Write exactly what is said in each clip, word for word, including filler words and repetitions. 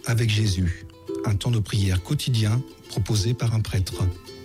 avec Jésus, un temps de prière quotidien proposé par un prêtre.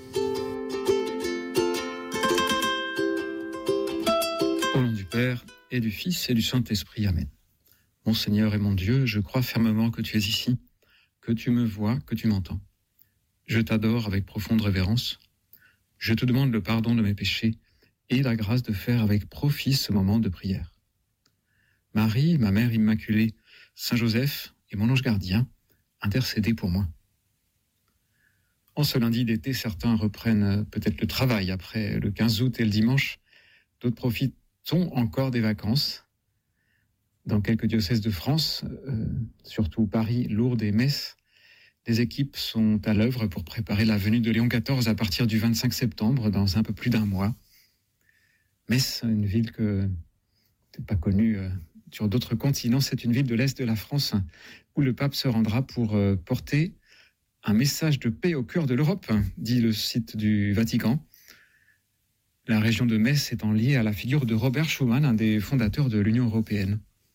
Au nom du Père et du Fils et du Saint-Esprit, Amen. Mon Seigneur et mon Dieu, je crois fermement que tu es ici, que tu me vois, que tu m'entends. Je t'adore avec profonde révérence. Je te demande le pardon de mes péchés et la grâce de faire avec profit ce moment de prière. Marie, ma mère immaculée, Saint Joseph et mon ange gardien, intercédez pour moi. En ce lundi d'été, certains reprennent peut-être le travail après le quinze août et le dimanche. D'autres profitons encore des vacances. Dans quelques diocèses de France, euh, surtout Paris, Lourdes et Metz, les équipes sont à l'œuvre pour préparer la venue de Léon quatorze à partir du vingt-cinq septembre, dans un peu plus d'un mois. Metz, une ville que n'est pas connue euh, sur d'autres continents, c'est une ville de l'Est de la France où le pape se rendra pour euh, porter un message de paix au cœur de l'Europe, dit le site du Vatican. La région de Metz étant liée à la figure de Robert Schuman, un des fondateurs de l'Union européenne.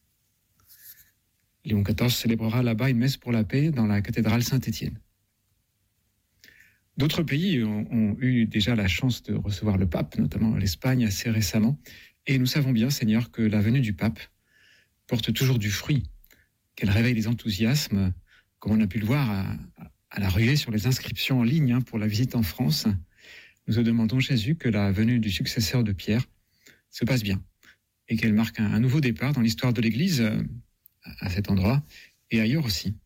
Léon quatorze célébrera là-bas une messe pour la paix dans la cathédrale Saint-Étienne. D'autres pays ont, ont eu déjà la chance de recevoir le pape, notamment l'Espagne assez récemment. Et nous savons bien, Seigneur, que la venue du pape porte toujours du fruit, qu'elle réveille les enthousiasmes, comme on a pu le voir à, à la ruée sur les inscriptions en ligne hein, pour la visite en France. Nous te demandons, Jésus, que la venue du successeur de Pierre se passe bien et qu'elle marque un, un nouveau départ dans l'histoire de l'Église euh, à cet endroit et ailleurs aussi.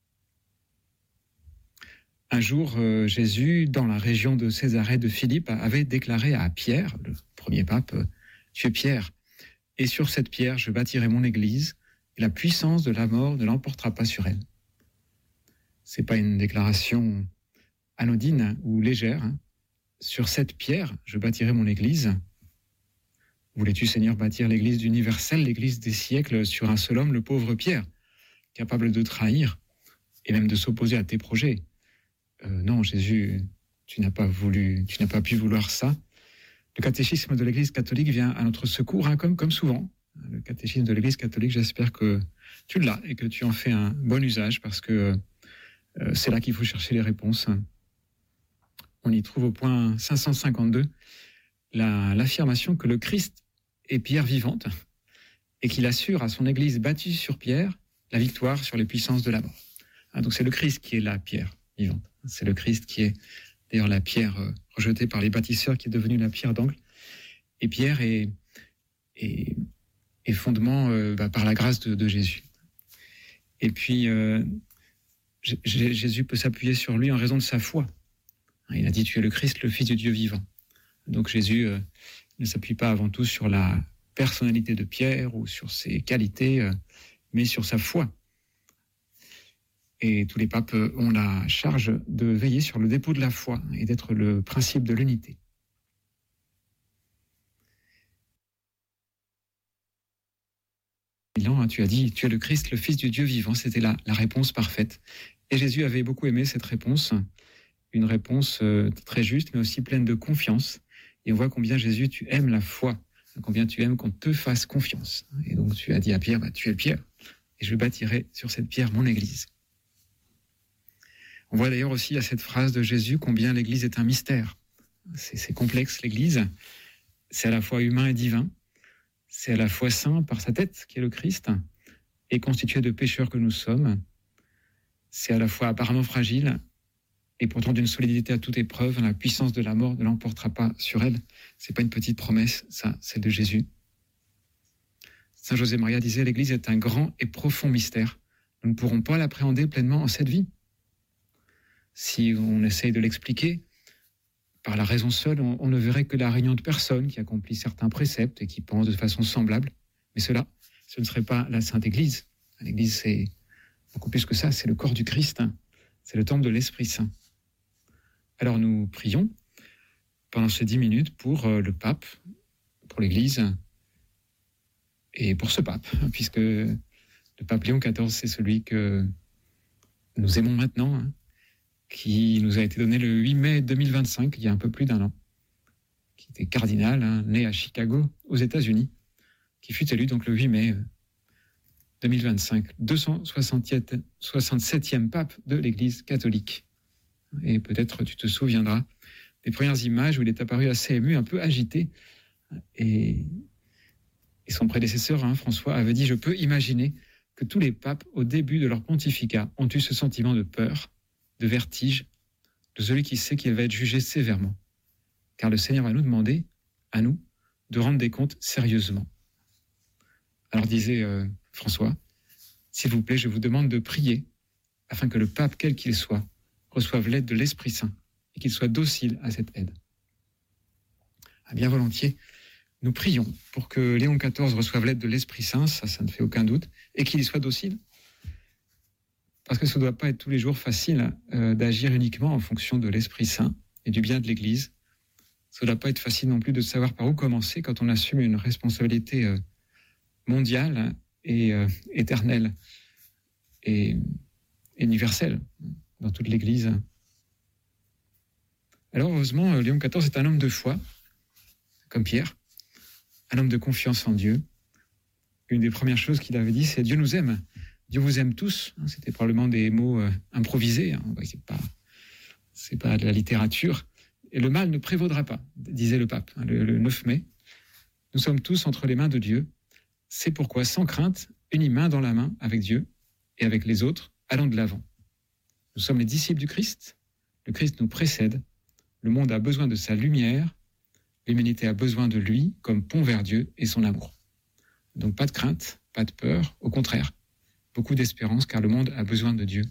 Un jour, euh, Jésus, dans la région de Césarée de Philippe, avait déclaré à Pierre, le premier pape, « Tu es Pierre, et sur cette pierre, je bâtirai mon Église, et la puissance de la mort ne l'emportera pas sur elle. » C'est pas une déclaration anodine ou légère. Hein. Sur cette pierre, je bâtirai mon Église. Voulais-tu, Seigneur, bâtir l'Église universelle, l'Église des siècles, sur un seul homme, le pauvre Pierre, capable de trahir et même de s'opposer à tes projets? euh, Non, Jésus, tu n'as pas voulu, tu n'as pas pu vouloir ça. Le catéchisme de l'Église catholique vient à notre secours, hein, comme, comme souvent. Le catéchisme de l'Église catholique, j'espère que tu l'as et que tu en fais un bon usage, parce que euh, c'est là qu'il faut chercher les réponses. On y trouve au point cinq cent cinquante-deux la, l'affirmation que le Christ est pierre vivante et qu'il assure à son Église bâtie sur pierre la victoire sur les puissances de la mort. Hein, donc c'est le Christ qui est la pierre vivante. C'est le Christ qui est d'ailleurs la pierre euh, rejetée par les bâtisseurs qui est devenue la pierre d'angle. Et Pierre est, est, est fondement euh, bah, par la grâce de, de Jésus. Et puis euh, J- Jésus peut s'appuyer sur lui en raison de sa foi. Il a dit « Tu es le Christ, le Fils du Dieu vivant ». Donc Jésus euh, ne s'appuie pas avant tout sur la personnalité de Pierre ou sur ses qualités, euh, mais sur sa foi. Et tous les papes ont la charge de veiller sur le dépôt de la foi et d'être le principe de l'unité. Tu as dit, tu es le Christ, le Fils du Dieu vivant. C'était la, la réponse parfaite. Et Jésus avait beaucoup aimé cette réponse, une réponse euh, très juste, mais aussi pleine de confiance. Et on voit combien Jésus, tu aimes la foi, combien tu aimes qu'on te fasse confiance. Et donc tu as dit à Pierre, bah, tu es le Pierre, et je bâtirai sur cette pierre mon Église. On voit d'ailleurs aussi à cette phrase de Jésus combien l'Église est un mystère. C'est, c'est complexe, l'Église. C'est à la fois humain et divin. C'est à la fois saint par sa tête, qui est le Christ, et constitué de pécheurs que nous sommes. C'est à la fois apparemment fragile, et pourtant d'une solidité à toute épreuve. La puissance de la mort ne l'emportera pas sur elle. C'est pas une petite promesse, ça, celle de Jésus. Saint José Maria disait, l'Église est un grand et profond mystère. Nous ne pourrons pas l'appréhender pleinement en cette vie. Si on essaye de l'expliquer, par la raison seule, on, on ne verrait que la réunion de personnes qui accomplissent certains préceptes et qui pensent de façon semblable. Mais cela, ce ne serait pas la Sainte Église. L'Église, c'est beaucoup plus que ça, c'est le corps du Christ, c'est le temple de l'Esprit Saint. Alors nous prions pendant ces dix minutes pour euh, le pape, pour l'Église et pour ce pape, puisque le pape Léon quatorze, c'est celui que nous aimons maintenant, hein, qui nous a été donné le huit mai deux mille vingt-cinq, il y a un peu plus d'un an, qui était cardinal, hein, né à Chicago, aux États-Unis, qui fut élu donc le huit mai deux mille vingt-cinq, deux cent soixante-septième pape de l'Église catholique. Et peut-être tu te souviendras des premières images où il est apparu assez ému, un peu agité. Et, et son prédécesseur, hein, François, avait dit « Je peux imaginer que tous les papes, au début de leur pontificat, ont eu ce sentiment de peur, de vertige, de celui qui sait qu'il va être jugé sévèrement. Car le Seigneur va nous demander, à nous, de rendre des comptes sérieusement. » Alors disait euh, François, « S'il vous plaît, je vous demande de prier afin que le pape, quel qu'il soit, reçoive l'aide de l'Esprit Saint et qu'il soit docile à cette aide. » Ah, bien volontiers, nous prions pour que Léon quatorze reçoive l'aide de l'Esprit Saint, ça, ça ne fait aucun doute, et qu'il y soit docile. Parce que ça ne doit pas être tous les jours facile euh, d'agir uniquement en fonction de l'Esprit Saint et du bien de l'Église. Ça ne doit pas être facile non plus de savoir par où commencer quand on assume une responsabilité euh, mondiale et euh, éternelle et universelle dans toute l'Église. Alors heureusement, Léon quatorze est un homme de foi, comme Pierre, un homme de confiance en Dieu. Une des premières choses qu'il avait dit, c'est « Dieu nous aime ». Dieu vous aime tous. C'était probablement des mots euh, improvisés. Hein. C'est pas, c'est pas de la littérature. Et le mal ne prévaudra pas, disait le pape, hein, le, le neuf mai. Nous sommes tous entre les mains de Dieu. C'est pourquoi, sans crainte, unis main dans la main avec Dieu et avec les autres, allons de l'avant. Nous sommes les disciples du Christ. Le Christ nous précède. Le monde a besoin de sa lumière. L'humanité a besoin de lui comme pont vers Dieu et son amour. Donc pas de crainte, pas de peur, au contraire. Beaucoup d'espérance, car le monde a besoin de Dieu.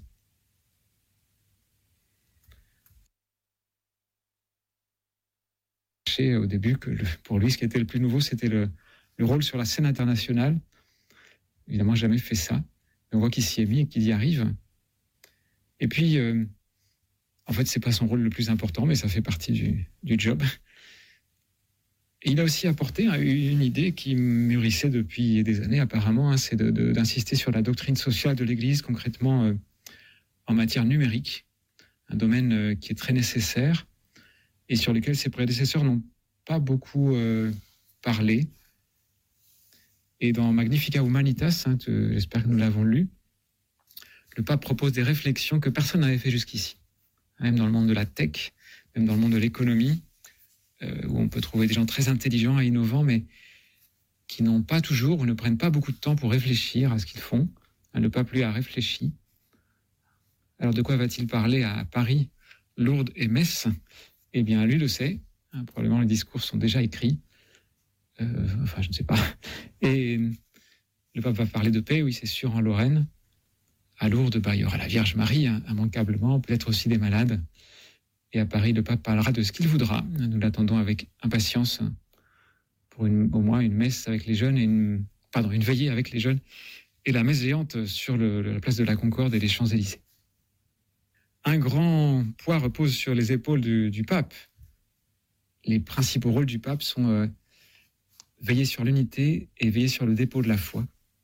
Au début, que le, pour lui, ce qui était le plus nouveau, c'était le, le rôle sur la scène internationale. Évidemment, jamais fait ça. Mais on voit qu'il s'y est mis et qu'il y arrive. Et puis, euh, en fait, c'est pas son rôle le plus important, mais ça fait partie du, du job. Et il a aussi apporté une idée qui mûrissait depuis des années apparemment, hein, c'est de, de, d'insister sur la doctrine sociale de l'Église, concrètement euh, en matière numérique, un domaine euh, qui est très nécessaire et sur lequel ses prédécesseurs n'ont pas beaucoup euh, parlé. Et dans Magnificat Humanitas, hein, te, j'espère que nous l'avons lu, le pape propose des réflexions que personne n'avait fait jusqu'ici, même dans le monde de la tech, même dans le monde de l'économie, Euh, où on peut trouver des gens très intelligents et innovants, mais qui n'ont pas toujours ou ne prennent pas beaucoup de temps pour réfléchir à ce qu'ils font. Le pape, lui, a réfléchi. Alors, de quoi va-t-il parler à Paris, Lourdes et Metz ? Eh bien, lui le sait. Hein, probablement, les discours sont déjà écrits. Euh, enfin, je ne sais pas. Et le pape va parler de paix, oui, c'est sûr, en Lorraine. À Lourdes, bah, il y aura la Vierge Marie, hein, immanquablement, peut-être aussi des malades. Et à Paris, le pape parlera de ce qu'il voudra. Nous l'attendons avec impatience pour une, au moins une messe avec les jeunes, et une, pardon, une veillée avec les jeunes, et la messe géante sur le, la place de la Concorde et les Champs-Élysées. Un grand poids repose sur les épaules du, du pape. Les principaux rôles du pape sont euh, veiller sur l'unité et veiller sur le dépôt de la foi.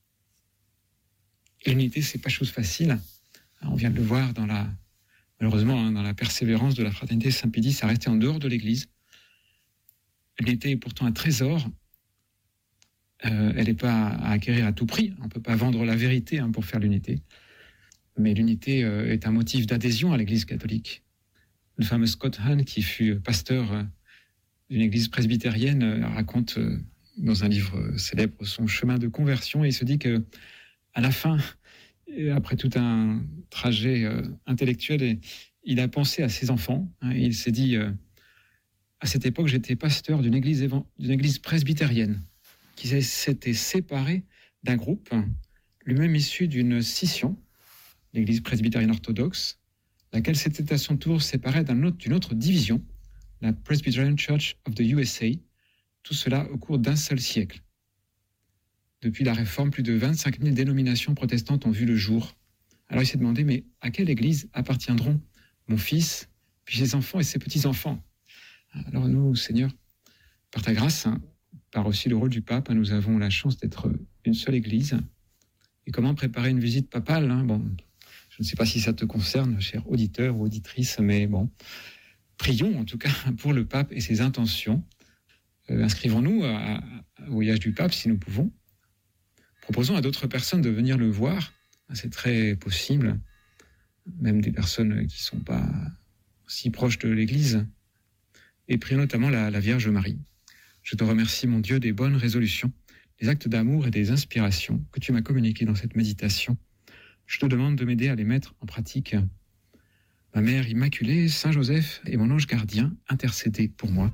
Et l'unité, c'est pas chose facile. On vient de le voir dans la Malheureusement, hein, dans la persévérance de la fraternité Saint-Pédis, ça restait en dehors de l'Église. L'unité est pourtant un trésor. Euh, elle n'est pas à acquérir à tout prix. On ne peut pas vendre la vérité hein, pour faire l'unité. Mais l'unité euh, est un motif d'adhésion à l'Église catholique. Le fameux Scott Hahn, qui fut pasteur euh, d'une église presbytérienne, euh, raconte euh, dans un livre euh, célèbre son chemin de conversion, et il se dit que à la fin, après tout un trajet euh, intellectuel, il a pensé à ses enfants. Hein, et il s'est dit, euh, à cette époque, j'étais pasteur d'une église, évan- d'une église presbytérienne qui s'était séparée d'un groupe, lui-même issu d'une scission, l'église presbytérienne orthodoxe, laquelle s'était à son tour séparée d'un autre, d'une autre division, la Presbyterian Church of the U S A, tout cela au cours d'un seul siècle. Depuis la Réforme, plus de vingt-cinq mille dénominations protestantes ont vu le jour. Alors il s'est demandé, mais à quelle église appartiendront mon fils, puis ses enfants et ses petits-enfants ? Alors nous, Seigneur, par ta grâce, hein, par aussi le rôle du pape, hein, nous avons la chance d'être une seule église. Et comment préparer une visite papale hein, bon, je ne sais pas si ça te concerne, cher auditeur ou auditrice, mais bon, prions en tout cas pour le pape et ses intentions. Euh, inscrivons-nous à, à, au voyage du pape si nous pouvons, Proposons à d'autres personnes de venir le voir. C'est très possible, même des personnes qui ne sont pas si proches de l'Église. Et prions notamment la, la Vierge Marie. Je te remercie, mon Dieu, des bonnes résolutions, des actes d'amour et des inspirations que tu m'as communiquées dans cette méditation. Je te demande de m'aider à les mettre en pratique. Ma Mère Immaculée, Saint Joseph et mon ange gardien, intercédez pour moi.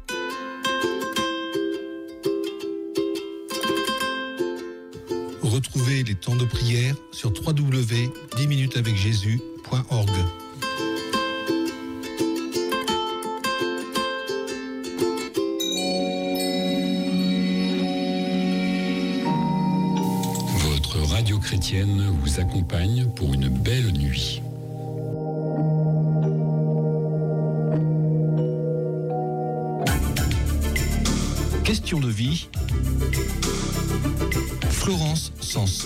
Retrouvez les temps de prière sur w w w point dix minutes avec jésus point org. Votre radio chrétienne vous accompagne pour une belle nuit. Question de vie. Florence Sens.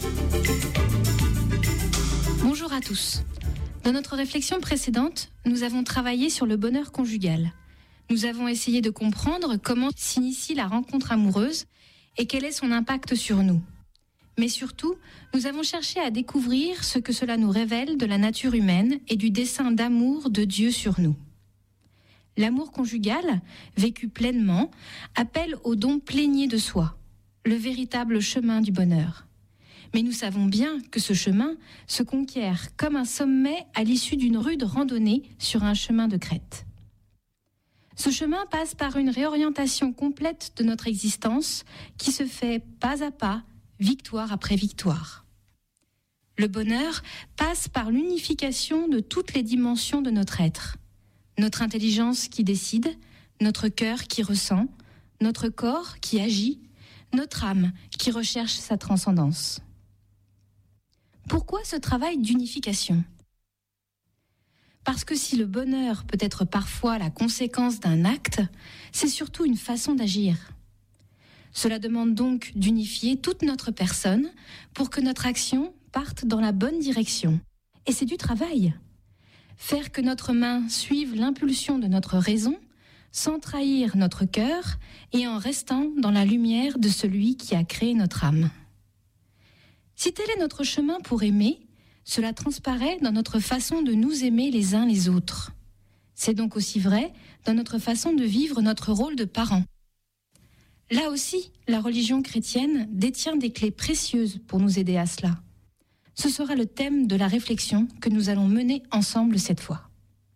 Bonjour à tous. Dans notre réflexion précédente, nous avons travaillé sur le bonheur conjugal. Nous avons essayé de comprendre comment s'initie la rencontre amoureuse et quel est son impact sur nous. Mais surtout, nous avons cherché à découvrir ce que cela nous révèle de la nature humaine et du dessein d'amour de Dieu sur nous. L'amour conjugal, vécu pleinement, appelle au don plénier de soi, le véritable chemin du bonheur. Mais nous savons bien que ce chemin se conquiert comme un sommet à l'issue d'une rude randonnée sur un chemin de crête. Ce chemin passe par une réorientation complète de notre existence qui se fait pas à pas, victoire après victoire. Le bonheur passe par l'unification de toutes les dimensions de notre être. Notre intelligence qui décide, notre cœur qui ressent, notre corps qui agit, notre âme qui recherche sa transcendance. Pourquoi ce travail d'unification ? Parce que si le bonheur peut être parfois la conséquence d'un acte, c'est surtout une façon d'agir. Cela demande donc d'unifier toute notre personne pour que notre action parte dans la bonne direction. Et c'est du travail. Faire que notre main suive l'impulsion de notre raison, sans trahir notre cœur et en restant dans la lumière de celui qui a créé notre âme. Si tel est notre chemin pour aimer, cela transparaît dans notre façon de nous aimer les uns les autres. C'est donc aussi vrai dans notre façon de vivre notre rôle de parent. Là aussi, la religion chrétienne détient des clés précieuses pour nous aider à cela. Ce sera le thème de la réflexion que nous allons mener ensemble cette fois.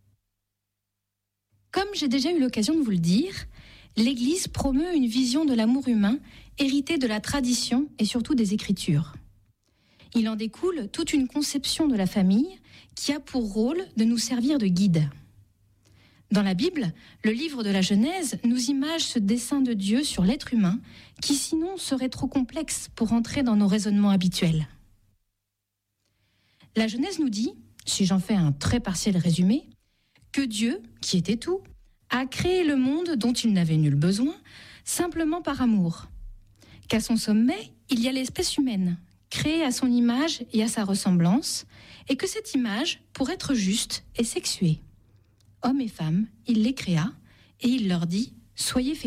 Comme j'ai déjà eu l'occasion de vous le dire, l'Église promeut une vision de l'amour humain héritée de la tradition et surtout des Écritures. Il en découle toute une conception de la famille qui a pour rôle de nous servir de guide. Dans la Bible, le livre de la Genèse nous image ce dessein de Dieu sur l'être humain qui sinon serait trop complexe pour entrer dans nos raisonnements habituels. La Genèse nous dit, si j'en fais un très partiel résumé, que Dieu, qui était tout, a créé le monde dont il n'avait nul besoin, simplement par amour. Qu'à son sommet, il y a l'espèce humaine, créée à son image et à sa ressemblance, et que cette image, pour être juste, est sexuée. Hommes et femmes, il les créa, et il leur dit « Soyez féconds ».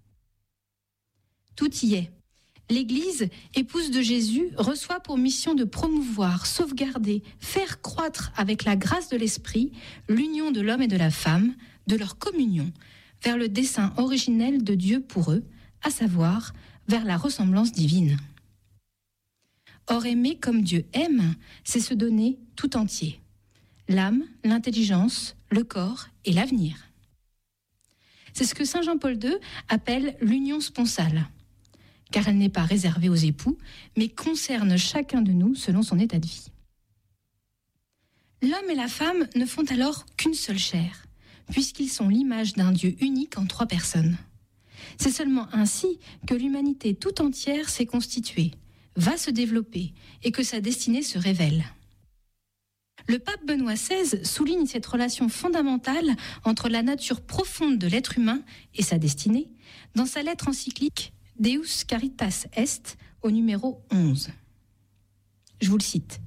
Tout y est. L'Église, épouse de Jésus, reçoit pour mission de promouvoir, sauvegarder, faire croître avec la grâce de l'Esprit l'union de l'homme et de la femme, de leur communion, vers le dessein originel de Dieu pour eux, à savoir vers la ressemblance divine. Or, aimer comme Dieu aime, c'est se donner tout entier. L'âme, l'intelligence, le corps et l'avenir. C'est ce que saint Jean-Paul deux appelle l'union sponsale. Car elle n'est pas réservée aux époux, mais concerne chacun de nous selon son état de vie. L'homme et la femme ne font alors qu'une seule chair, puisqu'ils sont l'image d'un Dieu unique en trois personnes. C'est seulement ainsi que l'humanité tout entière s'est constituée, va se développer et que sa destinée se révèle. Le pape Benoît seize souligne cette relation fondamentale entre la nature profonde de l'être humain et sa destinée dans sa lettre encyclique Deus Caritas Est au numéro onze. Je vous le cite.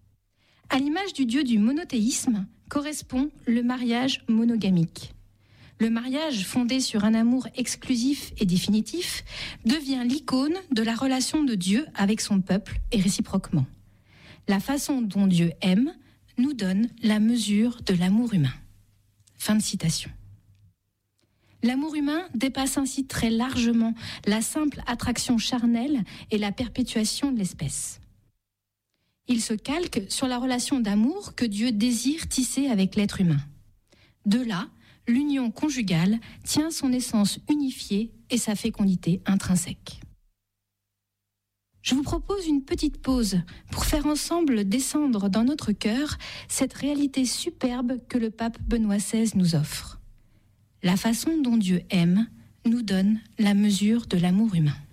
À l'image du Dieu du monothéisme correspond le mariage monogamique. Le mariage, fondé sur un amour exclusif et définitif, devient l'icône de la relation de Dieu avec son peuple et réciproquement. La façon dont Dieu aime nous donne la mesure de l'amour humain. Fin de citation. L'amour humain dépasse ainsi très largement la simple attraction charnelle et la perpétuation de l'espèce. Il se calque sur la relation d'amour que Dieu désire tisser avec l'être humain. De là, l'union conjugale tient son essence unifiée et sa fécondité intrinsèque. Je vous propose une petite pause pour faire ensemble descendre dans notre cœur cette réalité superbe que le pape Benoît seize nous offre. La façon dont Dieu aime nous donne la mesure de l'amour humain.